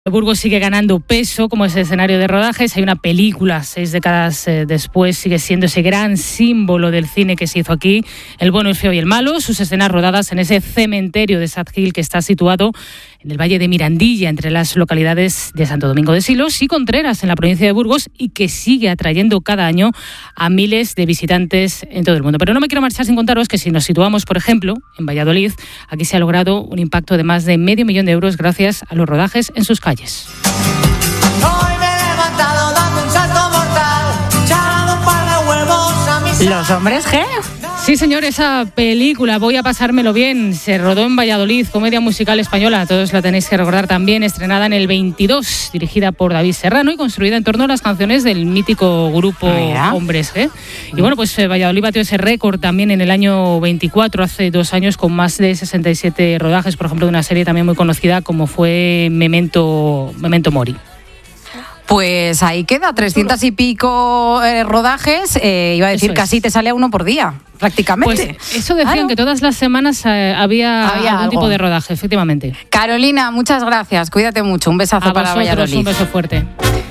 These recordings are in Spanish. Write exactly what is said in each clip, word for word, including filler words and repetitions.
Burgos sigue ganando peso como ese escenario de rodajes. Hay una película, seis décadas eh, después, sigue siendo ese gran símbolo del cine que se hizo aquí, El bueno, el feo y el malo. Sus escenas rodadas en ese cementerio de Sad Hill que está situado en el Valle de Mirandilla, entre las localidades de Santo Domingo de Silos y Contreras, en la provincia de Burgos, y que sigue atrayendo cada año a miles de visitantes en todo el mundo. Pero no me quiero marchar sin contaros que si nos situamos, por ejemplo, en Valladolid, aquí se ha logrado un impacto de más de medio millón de euros gracias a los rodajes en sus calles. Hoy me he levantado dando un salto mortal, echando un par de huevos a mis... ¿Los hombres G? Sí, señor, esa película, Voy a pasármelo bien, se rodó en Valladolid, comedia musical española, todos la tenéis que recordar también, estrenada en el veintidós, dirigida por David Serrano y construida en torno a las canciones del mítico grupo Mira. Hombres G. Y bueno, pues Valladolid batió ese récord también en el año veinticuatro, hace dos años, con más de sesenta y siete rodajes, por ejemplo, de una serie también muy conocida como fue Memento, Memento Mori. Pues ahí queda, trescientos y pico eh, rodajes, eh, iba a decir casi te sale a uno por día, prácticamente. Pues eso decían, claro, que todas las semanas eh, había, había algún algo. tipo de rodaje, efectivamente. Carolina, muchas gracias, cuídate mucho, un besazo a para vosotros, Valladolid. Un beso fuerte.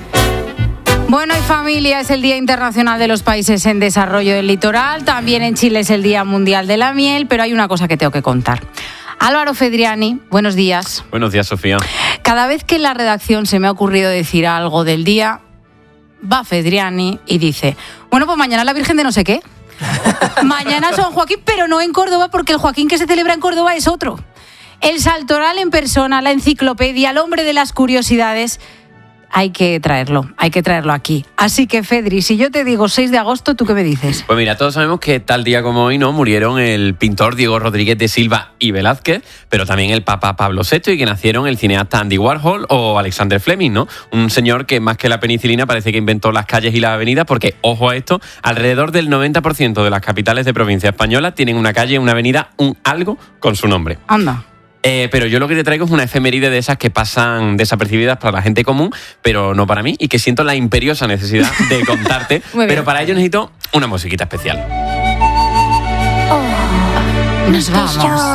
Bueno, y familia, es el Día Internacional de los Países en Desarrollo del Litoral, también en Chile es el Día Mundial de la Miel, pero hay una cosa que tengo que contar. Álvaro Fedriani, buenos días. Buenos días, Sofía. Cada vez que en la redacción se me ha ocurrido decir algo del día, va Fedriani y dice, bueno, pues mañana la Virgen de no sé qué. Mañana San Joaquín, pero no en Córdoba, porque el Joaquín que se celebra en Córdoba es otro. El Saltoral en persona, la enciclopedia, el hombre de las curiosidades... Hay que traerlo, hay que traerlo aquí. Así que, Fedri, si yo te digo seis de agosto, ¿tú qué me dices? Pues mira, todos sabemos que tal día como hoy, ¿no?, murieron el pintor Diego Rodríguez de Silva y Velázquez, pero también el Papa Pablo sexto, y que nacieron el cineasta Andy Warhol o Alexander Fleming, ¿no? Un señor que más que la penicilina parece que inventó las calles y las avenidas, porque, ojo a esto, alrededor del noventa por ciento de las capitales de provincia española tienen una calle, una avenida, un algo con su nombre. Anda. Eh, pero yo lo que te traigo es una efeméride de esas que pasan desapercibidas para la gente común, pero no para mí, y que siento la imperiosa necesidad de contarte. Pero para ello necesito una musiquita especial. Oh, nos vamos.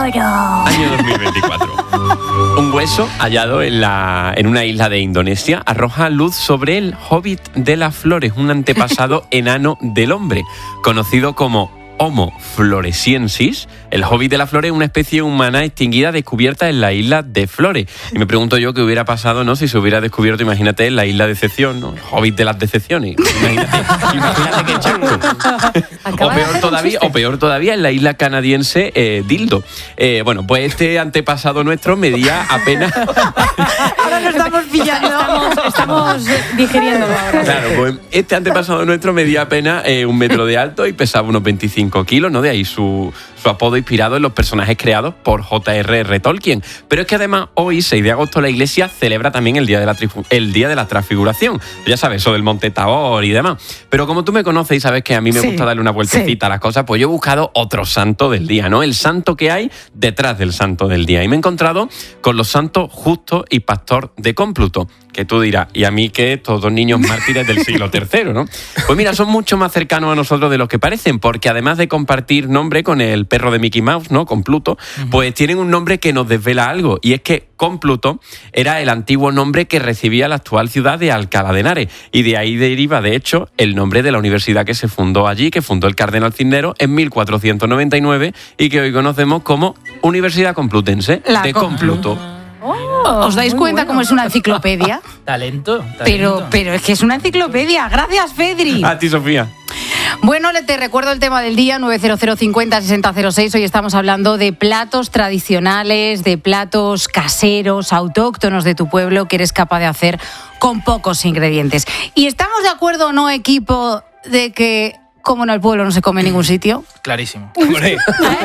Año dos mil veinticuatro. Un hueso hallado en, la, en una isla de Indonesia arroja luz sobre el Hobbit de las Flores, un antepasado enano del hombre, conocido como Homo floresiensis. El Hobbit de las Flores es una especie humana extinguida descubierta en la isla de Flores. Y me pregunto yo qué hubiera pasado, ¿no?, si se hubiera descubierto, imagínate, en la isla de Decepción, ¿no? El Hobbit de las Decepciones. Imagínate, imagínate qué chanco. O peor todavía, o peor todavía, en la isla canadiense eh, Dildo. Eh, bueno, pues este antepasado nuestro medía apenas... Ahora lo estamos pillando. Estamos, estamos digiriendo ahora. Claro, pues este antepasado nuestro medía apenas eh, un metro de alto y pesaba unos veinticinco kilos, ¿no? De ahí su, su apodo inspirado en los personajes creados por J R R Tolkien. Pero es que además hoy, seis de agosto, la Iglesia celebra también el Día de la, trifu- el día de la Transfiguración. Ya sabes, eso del Monte Tabor y demás. Pero como tú me conoces y sabes que a mí me sí, gusta darle una vueltecita sí. a las cosas, pues yo he buscado otro santo del día, ¿no? El santo que hay detrás del santo del día. Y me he encontrado con los santos Justo y Pastor de Cómpluto. Que tú dirás, ¿y a mí qué? Todos niños mártires del siglo tercero, ¿no? Pues mira, son mucho más cercanos a nosotros de lo que parecen, porque además de compartir nombre con el perro de Mickey Mouse, ¿no?, con Pluto, uh-huh. pues tienen un nombre que nos desvela algo, y es que Cómpluto era el antiguo nombre que recibía la actual ciudad de Alcalá de Henares, y de ahí deriva, de hecho, el nombre de la universidad que se fundó allí, que fundó el cardenal Cisneros en mil cuatrocientos noventa y nueve, y que hoy conocemos como Universidad Complutense la de Cómpluto. Oh, ¿os dais cuenta bueno. cómo es una enciclopedia? Talento, talento. Pero, pero es que es una enciclopedia. Gracias, Fedri. A ti, Sofía. Bueno, te recuerdo el tema del día, nueve cero cero cincuenta sesenta cero seis. Hoy estamos hablando de platos tradicionales, de platos caseros, autóctonos de tu pueblo que eres capaz de hacer con pocos ingredientes. ¿Y estamos de acuerdo o no, equipo, de que... como en el pueblo no se come en ningún sitio? Clarísimo. ¿Eh?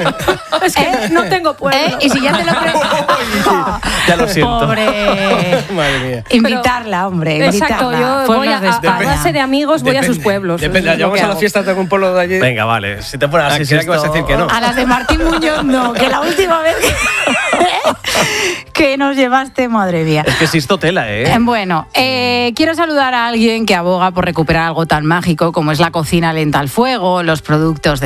Es que ¿Eh? no tengo pueblo. ¿Eh? Y si ya te lo pregunto. Ya lo siento. Pobre. Madre mía. Invitarla, hombre. Invitarla. Exacto, yo voy a, a, a base de amigos voy Depende. a sus pueblos. Depende, llevamos a las fiestas de algún pueblo de allí. Venga, vale. Si te pones así, será que vas a decir que no. A las de Martín Muñoz no, que la última vez que, que nos llevaste, madre mía. Es que existo tela, ¿eh? Bueno, eh, quiero saludar a alguien que aboga por recuperar algo tan mágico como es la cocina lenta al fuego, los productos del huerto,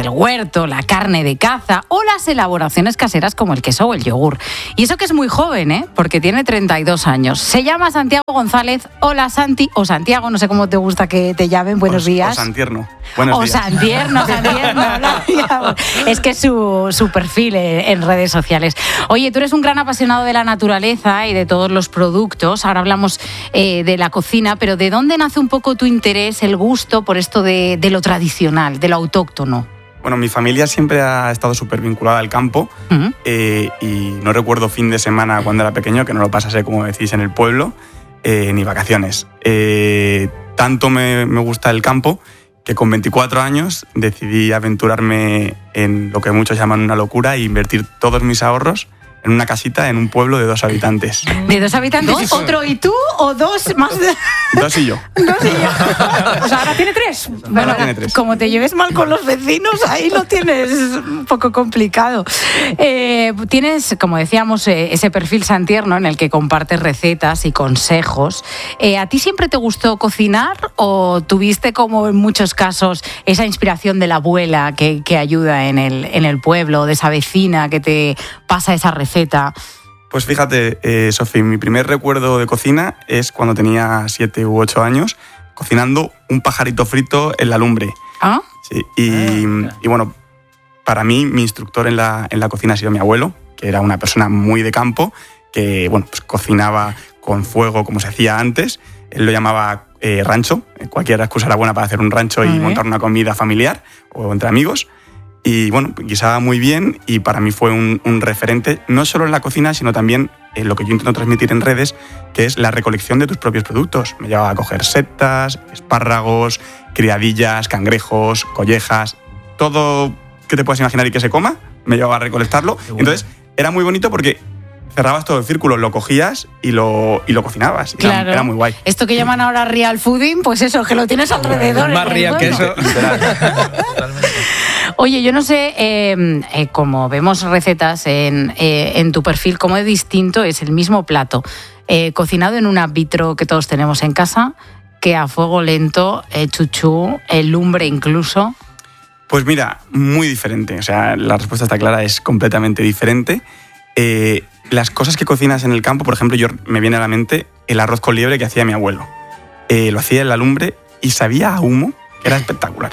descubierto la carne de caza o las elaboraciones caseras como el queso o el yogur. Y eso que es muy joven, ¿eh? Porque tiene treinta y dos años. Se llama Santiago González. Hola, Santi, o Santiago, no sé cómo te gusta que te llamen. Buenos o, días. O Santierno. Buenos o días. Santierno, Santierno. Es que es su, su perfil en redes sociales. Oye, tú eres un gran apasionado de la naturaleza y de todos los productos. Ahora hablamos eh, de la cocina, pero ¿de dónde nace un poco tu interés, el gusto por esto de, de lo tradicional, de lo autóctono? Bueno, mi familia siempre ha estado súper vinculada al campo uh-huh. eh, y no recuerdo fin de semana cuando era pequeño que no lo pasase, como decís, en el pueblo, eh, ni vacaciones. Eh, tanto me, me gusta el campo que con veinticuatro años decidí aventurarme en lo que muchos llaman una locura e invertir todos mis ahorros en una casita en un pueblo de dos habitantes. ¿De dos habitantes? ¿Dos? ¿Otro y tú o dos más? De... Dos y yo. Dos y yo. O sea, ahora tiene tres. Bueno, ahora tiene tres. Como te lleves mal con los vecinos, ahí lo tienes un poco complicado. Eh, tienes, como decíamos, eh, ese perfil Santierno en el que compartes recetas y consejos. Eh, ¿A ti siempre te gustó cocinar o tuviste, como en muchos casos, esa inspiración de la abuela que, que ayuda en el, en el pueblo, de esa vecina que te pasa esa receta? Pues fíjate, eh, Sofi, mi primer recuerdo de cocina es cuando tenía siete u ocho años, cocinando un pajarito frito en la lumbre. ¿Ah? Sí, y, ah, y bueno, para mí, mi instructor en la, en la cocina ha sido mi abuelo, que era una persona muy de campo, que bueno, pues cocinaba con fuego como se hacía antes. Él lo llamaba eh, rancho, cualquier excusa era buena para hacer un rancho y montar una comida familiar o entre amigos. Y bueno, guisaba muy bien y para mí fue un, un referente, no solo en la cocina, sino también en lo que yo intento transmitir en redes, que es la recolección de tus propios productos. Me llevaba a coger setas, espárragos, criadillas, cangrejos, collejas, todo que te puedas imaginar y que se coma, me llevaba a recolectarlo. Bueno. Entonces, era muy bonito porque cerrabas todo el círculo, lo cogías y lo, y lo cocinabas. Claro. Era, era muy guay. Esto que llaman ahora real fooding, pues eso, que lo tienes alrededor. Más real que eso. Oye, yo no sé, eh, eh, como vemos recetas en, eh, en tu perfil, cómo de distinto es el mismo plato eh, cocinado en un vitro que todos tenemos en casa, que a fuego lento, eh, chuchú, el lumbre incluso. Pues mira, muy diferente. O sea, la respuesta está clara, es completamente diferente. Eh, las cosas que cocinas en el campo, por ejemplo, yo me viene a la mente el arroz con liebre que hacía mi abuelo. Eh, lo hacía en la lumbre y sabía a humo, que era espectacular.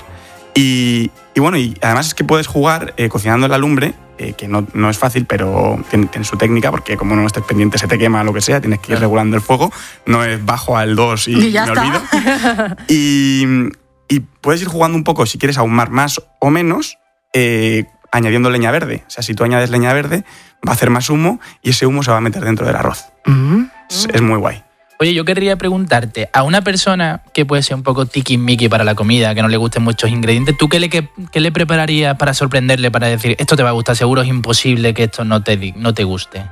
Y, y bueno, y además es que puedes jugar eh, cocinando en la lumbre, eh, que no, no es fácil, pero tiene, tiene su técnica, porque como no estés pendiente se te quema lo que sea, tienes que ir regulando el fuego, no es bajo al dos y, y ya me está. olvido. Y, y puedes ir jugando un poco, si quieres ahumar más o menos, eh, añadiendo leña verde. O sea, si tú añades leña verde, va a hacer más humo y ese humo se va a meter dentro del arroz. Mm-hmm. Es, es muy guay. Oye, yo querría preguntarte, a una persona que puede ser un poco tiquismiqui para la comida, que no le gusten muchos ingredientes, ¿tú qué le, qué, qué le prepararías para sorprenderle, para decir, esto te va a gustar, seguro es imposible que esto no te, no te guste?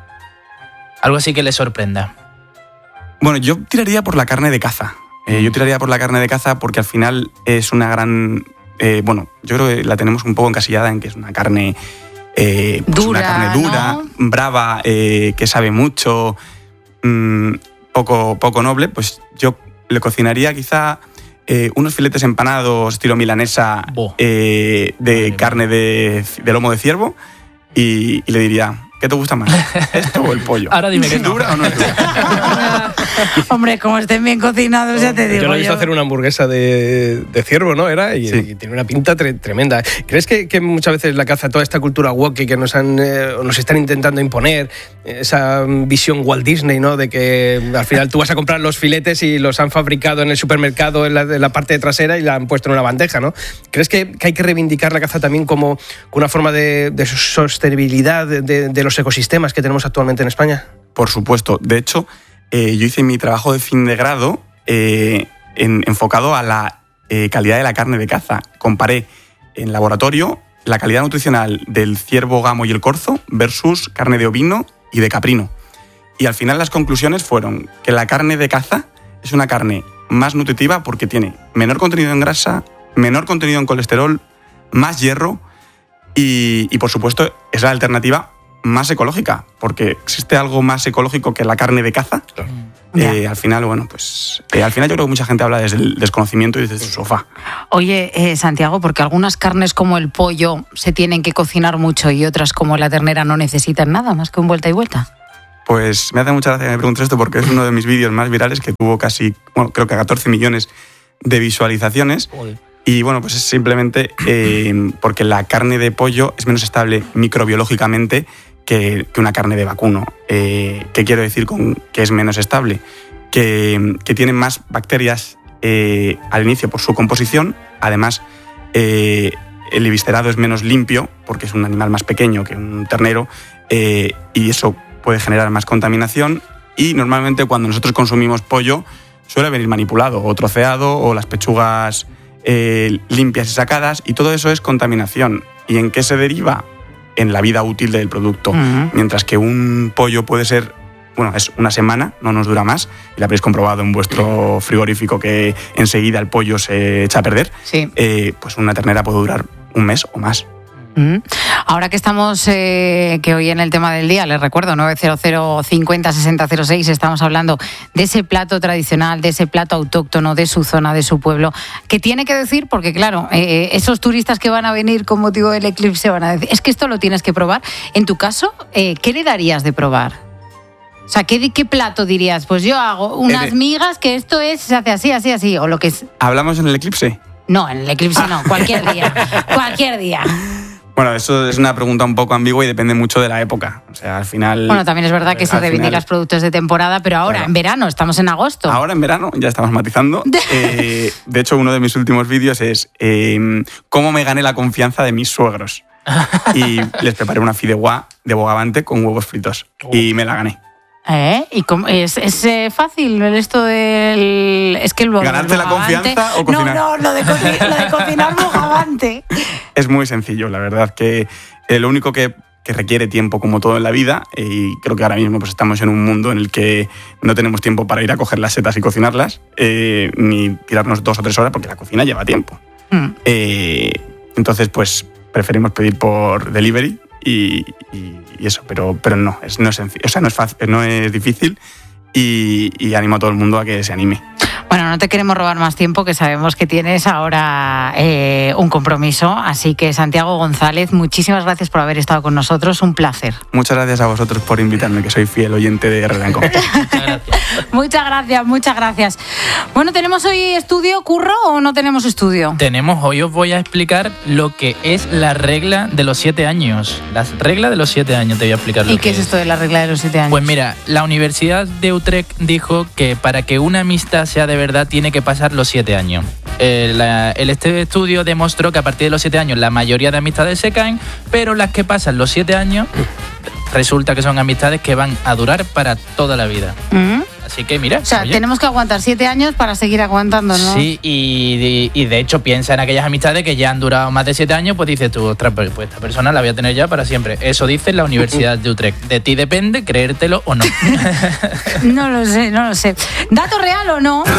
Algo así que le sorprenda. Bueno, yo tiraría por la carne de caza. Eh, yo tiraría por la carne de caza porque al final es una gran... Eh, bueno, yo creo que la tenemos un poco encasillada en que es una carne... Eh, pues dura, una carne dura, ¿no? brava, eh, que sabe mucho... Mmm, Poco, poco noble, pues yo le cocinaría quizá eh, unos filetes empanados estilo milanesa eh, de Madre carne de, de lomo de ciervo y, y le diría, ¿qué te gusta más? ¿Esto o el pollo? Ahora dime que ¿Es no. dura o no es dura? Hombre, como estén bien cocinados, ya te digo. Yo lo he visto yo. hacer una hamburguesa de, de ciervo, ¿no? Era y, sí. y tiene una pinta tre- tremenda. ¿Crees que, que muchas veces la caza, toda esta cultura woke que nos han eh, nos están intentando imponer, esa visión Walt Disney, ¿no? De que al final tú vas a comprar los filetes y los han fabricado en el supermercado en la, en la parte trasera y la han puesto en una bandeja, ¿no? ¿Crees que, que hay que reivindicar la caza también como una forma de, de sostenibilidad de, de, de los ecosistemas que tenemos actualmente en España? Por supuesto. De hecho, Eh, yo hice mi trabajo de fin de grado eh, en, enfocado a la eh, calidad de la carne de caza. Comparé en laboratorio la calidad nutricional del ciervo, gamo y el corzo versus carne de ovino y de caprino. Y al final las conclusiones fueron que la carne de caza es una carne más nutritiva porque tiene menor contenido en grasa, menor contenido en colesterol, más hierro y, y por supuesto, es la alternativa más ecológica, porque existe algo más ecológico que la carne de caza. Claro. Eh, al final, bueno, pues eh, al final yo creo que mucha gente habla desde el desconocimiento y desde su sofá. Oye, eh, Santiago, porque algunas carnes como el pollo se tienen que cocinar mucho y otras como la ternera no necesitan nada más que un vuelta y vuelta. Pues me hace mucha gracia que me preguntes esto porque es uno de mis vídeos más virales que tuvo casi, bueno, creo que catorce millones de visualizaciones. Joder. Y bueno, pues es simplemente eh, porque la carne de pollo es menos estable microbiológicamente que, que una carne de vacuno. Eh, ¿Qué quiero decir con que es menos estable? Que, que tiene más bacterias eh, al inicio por su composición. Además, eh, el eviscerado es menos limpio porque es un animal más pequeño que un ternero eh, y eso puede generar más contaminación. Y normalmente cuando nosotros consumimos pollo suele venir manipulado o troceado o las pechugas eh, limpias y sacadas, y todo eso es contaminación. ¿Y en qué se deriva? En la vida útil del producto. Uh-huh. Mientras que un pollo puede ser, bueno, es una semana, no nos dura más, y lo habréis comprobado en vuestro frigorífico que enseguida el pollo se echa a perder, sí. eh, pues una ternera puede durar un mes o más. Ahora que estamos, eh, que hoy en el tema del día, les recuerdo, nueve cero cero cincuenta sesenta cero seis, estamos hablando de ese plato tradicional, de ese plato autóctono de su zona, de su pueblo, que tiene que decir, porque claro, eh, esos turistas que van a venir con motivo del eclipse van a decir, es que esto lo tienes que probar. En tu caso, eh, ¿qué le darías de probar? O sea, ¿qué, qué plato dirías? Pues yo hago unas migas que esto es, se hace así, así, así, o lo que es... ¿Hablamos en el eclipse? No, en el eclipse no, cualquier día, cualquier día. Bueno, eso es una pregunta un poco ambigua y depende mucho de la época. O sea, al final... Bueno, también es verdad que se reivindican los productos de temporada, pero ahora, claro, en verano, estamos en agosto. Ahora en verano, ya estamos matizando. eh, de hecho, uno de mis últimos vídeos es eh, cómo me gané la confianza de mis suegros. Y les preparé una fideuá de bogavante con huevos fritos. Y me la gané. ¿Eh? ¿Y cómo, es, es eh, fácil esto del... Es que el ¿ganarte la confianza o cocinar? No, no, lo de, co- lo de cocinar bogavante. Es muy sencillo, la verdad, que eh, lo único que, que requiere tiempo, como todo en la vida, eh, y creo que ahora mismo pues, estamos en un mundo en el que no tenemos tiempo para ir a coger las setas y cocinarlas, eh, ni tirarnos dos o tres horas, porque la cocina lleva tiempo. Mm. Eh, entonces, pues, preferimos pedir por delivery y... y y eso, pero, pero no, es, no es sencillo, o sea, no es fácil, no es difícil y, y animo a todo el mundo a que se anime. Bueno, no te queremos robar más tiempo, que sabemos que tienes ahora eh, un compromiso, así que Santiago González, muchísimas gracias por haber estado con nosotros, un placer. Muchas gracias a vosotros por invitarme, que soy fiel oyente de R Blanco. Muchas gracias. Muchas gracias, muchas gracias. Bueno, ¿tenemos hoy estudio, Curro, o no tenemos estudio? Tenemos, hoy os voy a explicar lo que es la regla de los siete años. La regla de los siete años te voy a explicar. Lo ¿Y qué es, es esto de la regla de los siete años? Pues mira, la Universidad de Utrecht dijo que para que una amistad sea de verdad tiene que pasar los siete años. Eh, la, el este estudio demostró que a partir de los siete años la mayoría de amistades se caen, pero las que pasan los siete años resulta que son amistades que van a durar para toda la vida. ¿Mm? Así que mira. O sea, oye, tenemos que aguantar siete años para seguir aguantando, ¿no? Sí, y, y, y de hecho piensa en aquellas amistades que ya han durado más de siete años, pues dices tú, ostras, pues esta persona la voy a tener ya para siempre. Eso dice la Universidad de Utrecht. De ti depende creértelo o no. No lo sé, no lo sé. ¿Dato real o no?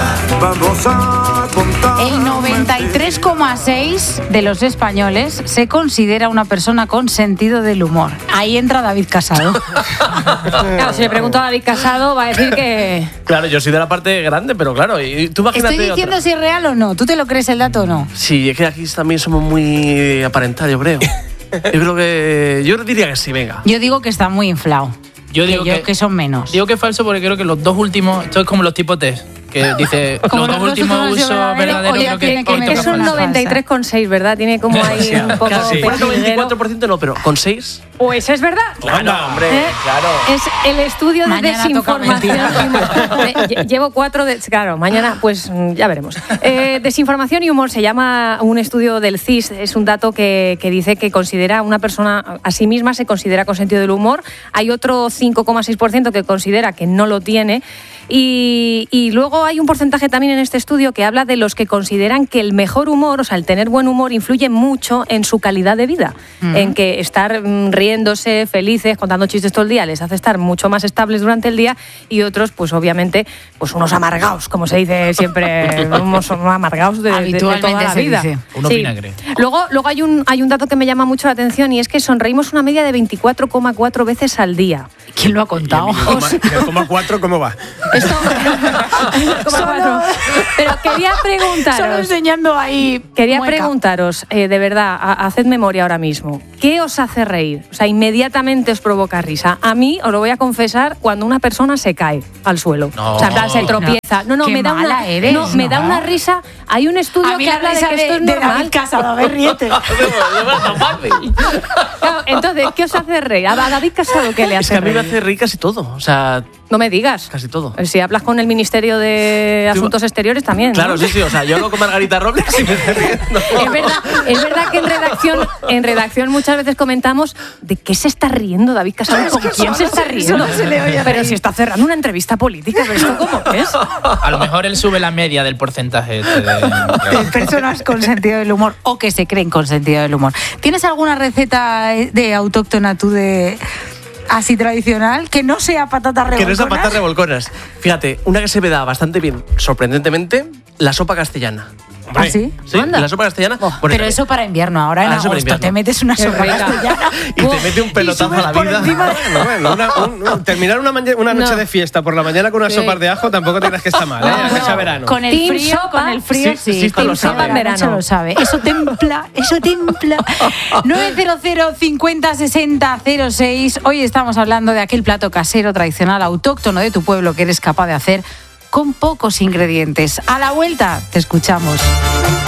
El noventa y tres coma seis de los españoles se considera una persona con sentido del humor. Ahí entra David Casado. Claro, si le pregunto a David Casado va a decir que... Claro, yo soy de la parte grande, pero claro, y tú imagínate. Estoy diciendo otra. Si es real o no. ¿Tú te lo crees el dato o no? Sí, es que aquí también somos muy aparentados, yo creo. Yo creo que... Yo diría que sí, venga. Yo digo que está muy inflado. Yo digo que, que, yo, que son menos. Digo que es falso porque creo que los dos últimos... Esto es como los tipos test. Que dice los, los dos últimos usos verdaderos. Oye, creo que, que, que es un noventa y tres coma seis, ¿verdad? Tiene como ahí un poco... Casi. Un noventa y cuatro por ciento no, pero con seis... Pues es verdad. Claro, hombre, ¿Eh? claro. Es el estudio de mañana desinformación. Llevo cuatro de... Claro, mañana pues ya veremos. Eh, desinformación y humor se llama un estudio del C I S. Es un dato que, que dice que considera una persona a sí misma se considera con sentido del humor. Hay otro cinco coma seis por ciento que considera que no lo tiene. Y, y luego hay un porcentaje también en este estudio que habla de los que consideran que el mejor humor, o sea, el tener buen humor, influye mucho en su calidad de vida. Uh-huh. En que estar riéndose, felices, contando chistes todo el día, les hace estar mucho más estables durante el día, y otros, pues obviamente, pues unos amargaos, como se dice siempre, unos amargaos de, de, de toda la vida. Dice. Uno sí. vinagre. Luego, luego hay, un, hay un dato que me llama mucho la atención, y es que sonreímos una media de veinticuatro coma cuatro veces al día. ¿Quién lo ha contado? ¿Y el coma cuatro cómo va? Esto, Solo... Pero quería preguntaros. Solo enseñando ahí. Quería mueca. preguntaros, eh, de verdad, a, haced memoria ahora mismo. ¿Qué os hace reír? O sea, inmediatamente os provoca risa. A mí, os lo voy a confesar, cuando una persona se cae al suelo. No. O sea, en plan, se tropieza. No, no, Qué me da mala una, eres, no, me da ¿no? una risa. Hay un estudio A mí que la habla de risa que esto es de normal. David Casado, a ver, ríete. Claro, entonces, ¿qué os hace reír? ¿A David Casado qué le Es hace que a mí me reír? hace reír casi todo. O sea, No me digas. casi todo. Si hablas con el Ministerio de Asuntos Exteriores también, ¿no? Claro, sí, sí. O sea, yo hablo con Margarita Robles y me estoy riendo. Es verdad, es verdad que en redacción, en redacción muchas veces comentamos de qué se está riendo David Casado, con quién se está riendo. solo se le oye Pero reír. si está cerrando una entrevista política, pero esto cómo es. A lo mejor él sube la media del porcentaje este de... De personas con sentido del humor o que se creen con sentido del humor. ¿Tienes alguna receta de autóctona tú de así tradicional que no sea patatas Que revolconas? no es a patas revolconas. Fíjate, una que se me da bastante bien, sorprendentemente, la sopa castellana. ¿Ah, sí? Sí, la sopa castellana. Oh, Bueno, pero eso para invierno, ahora en Ah, eso para agosto invierno. te metes una Qué sopa rica. castellana y te mete un pelotazo subes a la por vida. encima de- Bueno, bueno, una- un- un- terminar una, maña- una noche No. de fiesta por la mañana con unas Sí. sopas de ajo tampoco te creas que está mal, ¿eh? No, Aunque no. sea verano. Con el Team frío, sopa. con el frío, Sí, sí. sí, esto Team lo sopa sabe. en verano. Verano. lo sabe. Eso templa, eso templa. nueve cero cero cincuenta sesenta cero seis. Hoy estamos hablando de aquel plato casero tradicional autóctono de tu pueblo que eres capaz de hacer con pocos ingredientes. A la vuelta, te escuchamos.